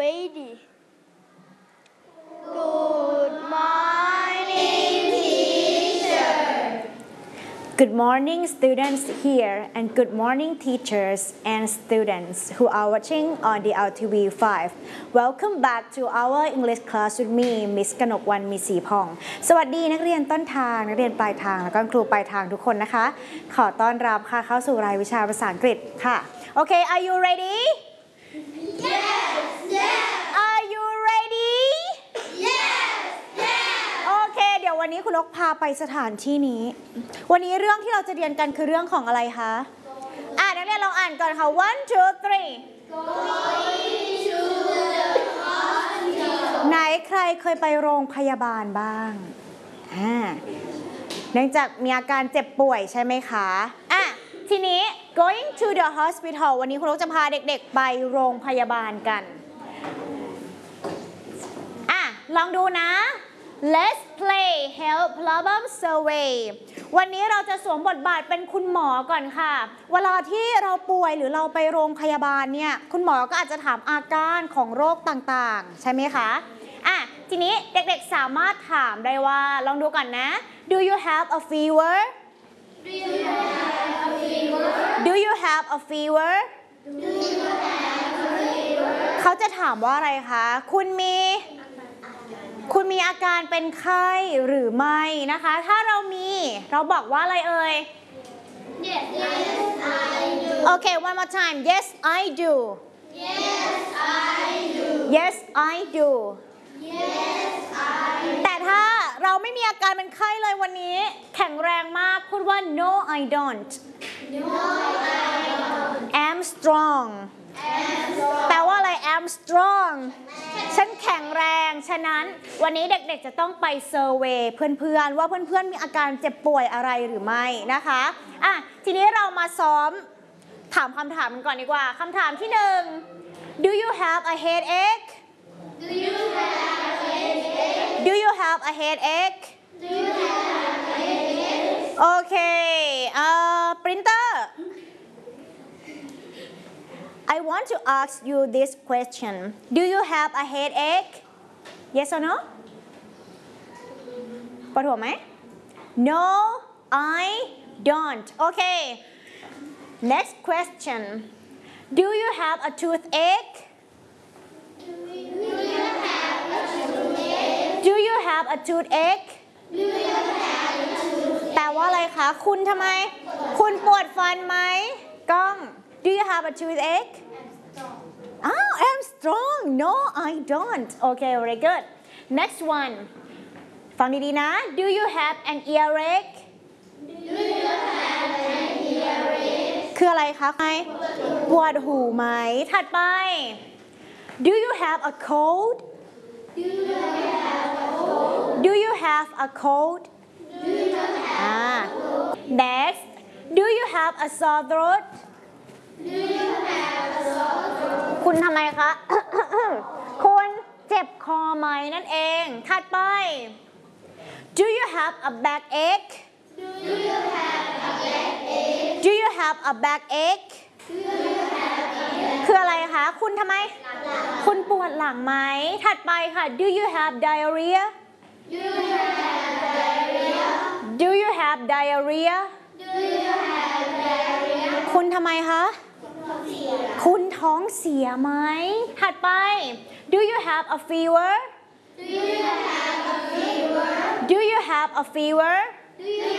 ready. Good morning, teacher. Good morning, students here, and good morning, teachers and students who are watching on the LTV 5. Welcome back to our English class with me, Miss กนกวรรณ มีศรีผ่อง สวัสดีนักเรียนต้นทางนักเรียนปลายทางแล้วก็ครูปลายทางทุกคนนะคะ ขอต้อนรับค่ะเข้าสู่รายวิชาภาษาอังกฤษค่ะ Okay, are you ready? Yes, yes. Are you ready? Yes, yes. โอเคเดี๋ยววันนี้คุณนกพาไปสถานที่นี้วันนี้เรื่องที่เราจะเรียนกันคือเรื่องของอะไรคะนักเรียนลองอ่านก่อนค่ะ 1 2 3 Going to the hospital. ไหนใครเคยไปโรงพยาบาลบ้างเนื่องจากมีอาการเจ็บป่วยใช่ไหมคะทีนี้ going to the hospital วันนี้คุณนกจะพาเด็กๆไปโรงพยาบาลกันลองดูนะ Let's play health problem survey วันนี้เราจะสวมบทบาทเป็นคุณหมอก่อนค่ะเวลาที่เราป่วยหรือเราไปโรงพยาบาลเนี่ยคุณหมอก็อาจจะถามอาการของโรคต่างๆใช่ไหมคะทีนี้เด็กๆสามารถถามได้ว่าลองดูก่อนนะ Do you have a fever? Do you have a fever? Do you have a fever? Do you have a fever? เขาจะถามว่าอะไรคะคุณมีอาการเป็นไข้หรือไม่นะคะถ้าเราบอกว่าอะไรเอ่ย Yes, I do. Okay, one more time. Yes, I do. Yes, I do. Yes, I do. Yes, I do. แต่ถ้าเราไม่มีอาการเป็นไข้เลยวันนี้แข็งแรงมากพูดว่า No, I don't. No, I don't. I'm strong. แปลว่าอะไร I'm strong ฉันแข็งแรงฉะนั้นวันนี้เด็กๆจะต้องไปเซอร์เวย์เพื่อนๆว่าเพื่อนๆมีอาการเจ็บป่วยอะไรหรือไม่นะคะทีนี้เรามาซ้อมถามคำถามกันก่อนดีกว่าคำถามที่1 Do you have a headache? Do you have a headache? Do you have a headache? Do you have a headache? Okay, printer. I want to ask you this question. Do you have a headache? Yes or no? ปวดหัวไหม No, I don't. Okay. Next question. Do you have a toothache? Do you have a toothache? แปลว่าอะไรคะคุณทำไมคุณปวดฟันไหมกล้อง Do you have a toothache? I'm strong. No, I don't. Okay, very good. Next one. ฟังดีๆนะ Do you have an earache? Do you have an earache? คืออะไรคะปวดหูไหมถัดไป Do you have a cold? Do you have a cold? Do you have a cold? Do you have Next. Do you have a sore throat? Do you have a sore throat? คุณทำไมคะ คุณเจ็บคอไหมนั่นเองถัดไป Do you have a backache? Do you have a backache? Do you have a backache? Do you have a backache? คืออะไรคะคุณทำไมคุณปวดหลังไหมถัดไปค่ะ Do you have diarrhea? Do you have diarrhea? Do you have diarrhea? Do you have diarrhea? คุณทำไมคะคุณท้องเสียไหมถัดไป Do you have a fever? Do you have a fever? Do you have a fever? Do you